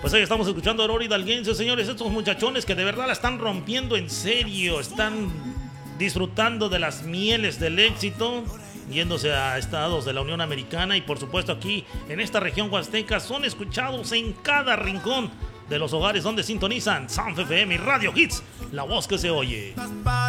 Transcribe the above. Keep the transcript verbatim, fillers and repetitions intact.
Pues ahí estamos escuchando a Rory Dalguense, señores. Estos muchachones que de verdad la están rompiendo en serio. Están disfrutando de las mieles del éxito, yéndose a estados de la Unión Americana y por supuesto aquí en esta región huasteca. Son escuchados en cada rincón de los hogares donde sintonizan Sound F M y Radio Hits, la voz que se oye.